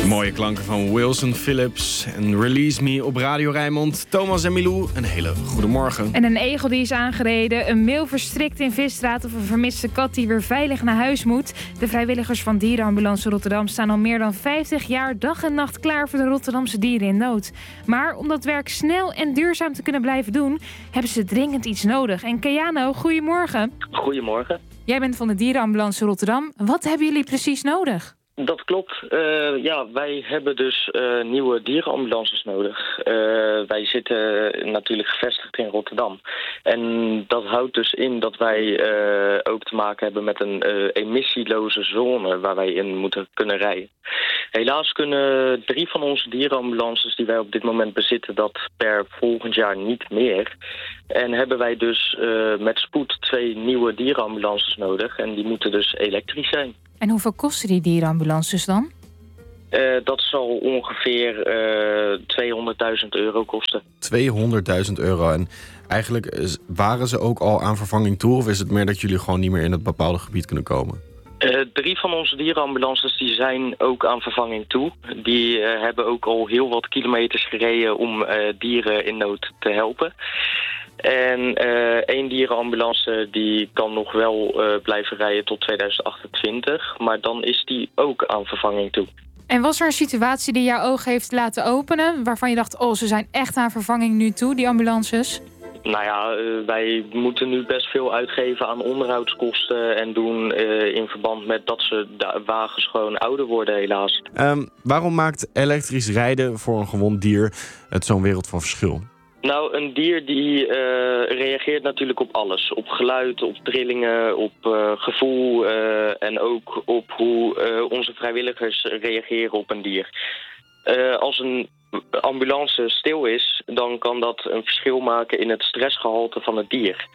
Mooie klanken van Wilson Phillips en Release Me op Radio Rijnmond. Thomas en Milou, een hele goede morgen. En een egel die is aangereden, een mail verstrikt in Visstraat of een vermiste kat die weer veilig naar huis moet. De vrijwilligers van Dierenambulance Rotterdam staan al meer dan 50 jaar dag en nacht klaar voor de Rotterdamse dieren in nood. Maar om dat werk snel en duurzaam te kunnen blijven doen, hebben ze dringend iets nodig. En Keanu, goedemorgen. Goedemorgen. Jij bent van de Dierenambulance Rotterdam. Wat hebben jullie precies nodig? Dat klopt. Wij hebben dus nieuwe dierenambulances nodig. Wij zitten natuurlijk gevestigd in Rotterdam. En dat houdt dus in dat wij ook te maken hebben met een emissieloze zone waar wij in moeten kunnen rijden. Helaas kunnen 3 van onze dierenambulances die wij op dit moment bezitten dat per volgend jaar niet meer. En hebben wij dus met spoed 2 nieuwe dierenambulances nodig. En die moeten dus elektrisch zijn. En hoeveel kosten die dierenambulances dan? Dat zal ongeveer €200.000 kosten. €200.000. En eigenlijk waren ze ook al aan vervanging toe? Of is het meer dat jullie gewoon niet meer in het bepaalde gebied kunnen komen? 3 van onze dierenambulances die zijn ook aan vervanging toe. Die hebben ook al heel wat kilometers gereden om dieren in nood te helpen. En 1 dierenambulance die kan nog wel blijven rijden tot 2028. Maar dan is die ook aan vervanging toe. En was er een situatie die jouw ogen heeft laten openen, waarvan je dacht, ze zijn echt aan vervanging nu toe, die ambulances? Nou ja, wij moeten nu best veel uitgeven aan onderhoudskosten en doen in verband met dat de wagens gewoon ouder worden, helaas. Waarom maakt elektrisch rijden voor een gewond dier het zo'n wereld van verschil? Nou, een dier die reageert natuurlijk op alles. Op geluid, op trillingen, op gevoel en ook op hoe onze vrijwilligers reageren op een dier. Als een ambulance stil is, dan kan dat een verschil maken in het stressgehalte van het dier.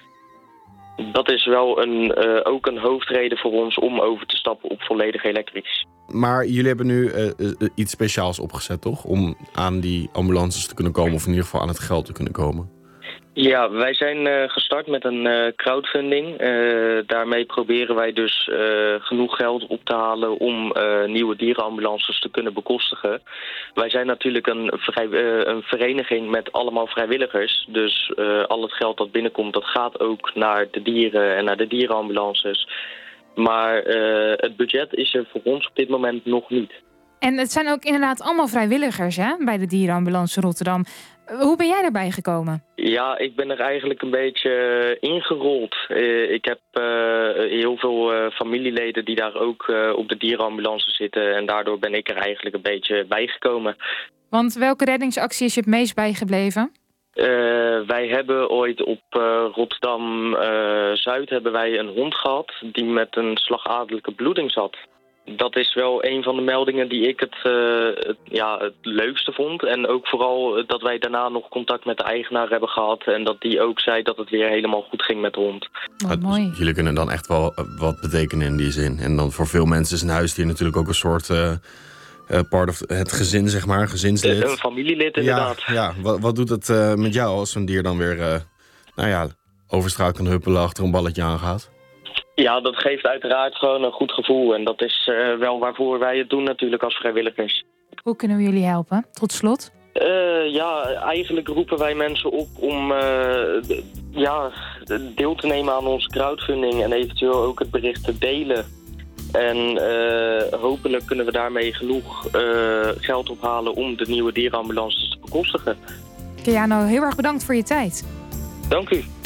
Dat is wel ook een hoofdreden voor ons om over te stappen op volledig elektrisch. Maar jullie hebben nu iets speciaals opgezet, toch? Om aan die ambulances te kunnen komen, of in ieder geval aan het geld te kunnen komen. Ja, wij zijn gestart met een crowdfunding. Daarmee proberen wij dus genoeg geld op te halen om nieuwe dierenambulances te kunnen bekostigen. Wij zijn natuurlijk een vereniging met allemaal vrijwilligers. Dus al het geld dat binnenkomt, dat gaat ook naar de dieren en naar de dierenambulances. Maar het budget is er voor ons op dit moment nog niet. En het zijn ook inderdaad allemaal vrijwilligers, hè, bij de Dierenambulance Rotterdam. Hoe ben jij erbij gekomen? Ja, ik ben er eigenlijk een beetje ingerold. Ik heb heel veel familieleden die daar ook op de dierenambulance zitten. En daardoor ben ik er eigenlijk een beetje bijgekomen. Want welke reddingsactie is je het meest bijgebleven? Wij hebben ooit op Rotterdam-Zuid hebben wij een hond gehad die met een slagadelijke bloeding zat. Dat is wel een van de meldingen die ik het leukste vond. En ook vooral dat wij daarna nog contact met de eigenaar hebben gehad. En dat die ook zei dat het weer helemaal goed ging met de hond. Mooi. Jullie kunnen dan echt wel wat betekenen in die zin. En dan voor veel mensen is een huisdier natuurlijk ook een soort part of het gezin, zeg maar, gezinslid. Een familielid, inderdaad. Ja. Wat doet het met jou als zo'n dier dan weer over straat kan huppelen, achter een balletje aangaat? Ja, dat geeft uiteraard gewoon een goed gevoel. En dat is wel waarvoor wij het doen natuurlijk als vrijwilligers. Hoe kunnen we jullie helpen? Tot slot. Eigenlijk roepen wij mensen op om deel te nemen aan onze crowdfunding. En eventueel ook het bericht te delen. En hopelijk kunnen we daarmee genoeg geld ophalen om de nieuwe dierenambulances te bekostigen. Keanu, heel erg bedankt voor je tijd. Dank u.